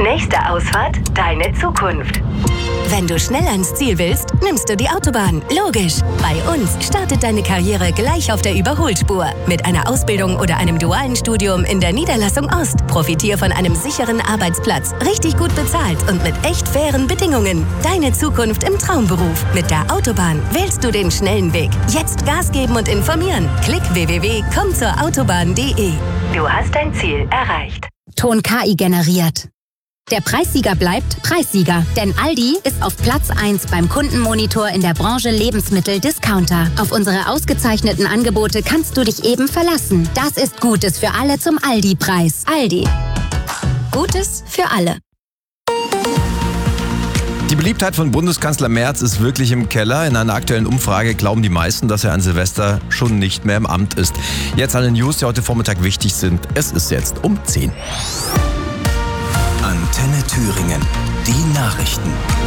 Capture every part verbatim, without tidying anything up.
Nächste Ausfahrt, deine Zukunft. Wenn du schnell ans Ziel willst, nimmst du die Autobahn. Logisch. Bei uns startet deine Karriere gleich auf der Überholspur. Mit einer Ausbildung oder einem dualen Studium in der Niederlassung Ost. Profitier von einem sicheren Arbeitsplatz, richtig gut bezahlt und mit echt fairen Bedingungen. Deine Zukunft im Traumberuf. Mit der Autobahn wählst du den schnellen Weg. Jetzt Gas geben und informieren. Klick w w w punkt komm zur autobahn punkt de. Du hast dein Ziel erreicht. Ton K I generiert. Der Preissieger bleibt Preissieger, denn Aldi ist auf Platz eins beim Kundenmonitor in der Branche Lebensmittel-Discounter. Auf unsere ausgezeichneten Angebote kannst du dich eben verlassen. Das ist Gutes für alle zum Aldi-Preis. Aldi. Gutes für alle. Die Beliebtheit von Bundeskanzler Merz ist wirklich im Keller. In einer aktuellen Umfrage glauben die meisten, dass er an Silvester schon nicht mehr im Amt ist. Jetzt alle News, die heute Vormittag wichtig sind. Es ist jetzt um zehn. Antenne Thüringen. Die Nachrichten.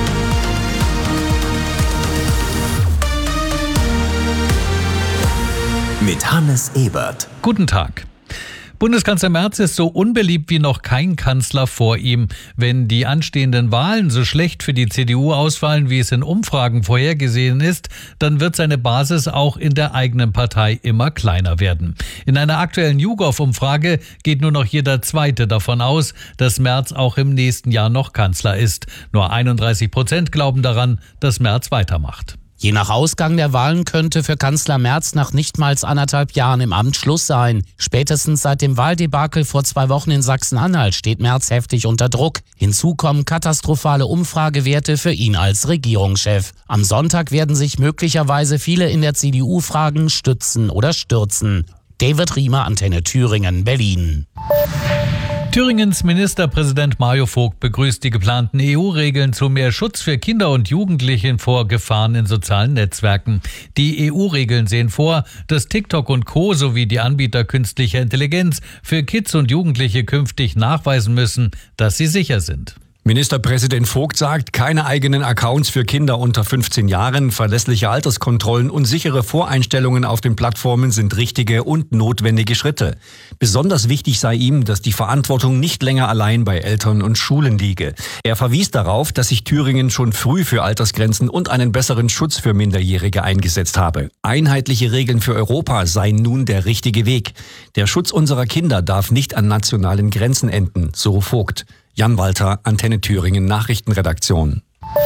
Mit Hannes Ebert. Guten Tag. Bundeskanzler Merz ist so unbeliebt wie noch kein Kanzler vor ihm. Wenn die anstehenden Wahlen so schlecht für die C D U ausfallen, wie es in Umfragen vorhergesehen ist, dann wird seine Basis auch in der eigenen Partei immer kleiner werden. In einer aktuellen YouGov-Umfrage geht nur noch jeder Zweite davon aus, dass Merz auch im nächsten Jahr noch Kanzler ist. Nur einunddreißig Prozent glauben daran, dass Merz weitermacht. Je nach Ausgang der Wahlen könnte für Kanzler Merz nach nicht mal anderthalb Jahren im Amt Schluss sein. Spätestens seit dem Wahldebakel vor zwei Wochen in Sachsen-Anhalt steht Merz heftig unter Druck. Hinzu kommen katastrophale Umfragewerte für ihn als Regierungschef. Am Sonntag werden sich möglicherweise viele in der C D U fragen, stützen oder stürzen. David Riemer, Antenne Thüringen, Berlin. Thüringens Ministerpräsident Mario Vogt begrüßt die geplanten E U-Regeln zu mehr Schutz für Kinder und Jugendliche vor Gefahren in sozialen Netzwerken. Die E U-Regeln sehen vor, dass TikTok und Co. sowie die Anbieter künstlicher Intelligenz für Kids und Jugendliche künftig nachweisen müssen, dass sie sicher sind. Ministerpräsident Vogt sagt, keine eigenen Accounts für Kinder unter fünfzehn Jahren, verlässliche Alterskontrollen und sichere Voreinstellungen auf den Plattformen sind richtige und notwendige Schritte. Besonders wichtig sei ihm, dass die Verantwortung nicht länger allein bei Eltern und Schulen liege. Er verwies darauf, dass sich Thüringen schon früh für Altersgrenzen und einen besseren Schutz für Minderjährige eingesetzt habe. Einheitliche Regeln für Europa seien nun der richtige Weg. Der Schutz unserer Kinder darf nicht an nationalen Grenzen enden, so Vogt. Jan Walter, Antenne Thüringen Nachrichtenredaktion.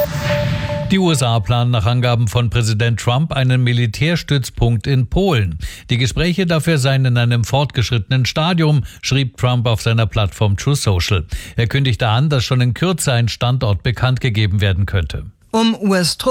Die U S A planen nach Angaben von Präsident Trump einen Militärstützpunkt in Polen. Die Gespräche dafür seien in einem fortgeschrittenen Stadium, schrieb Trump auf seiner Plattform Truth Social. Er kündigte an, dass schon in Kürze ein Standort bekannt gegeben werden könnte. Um U S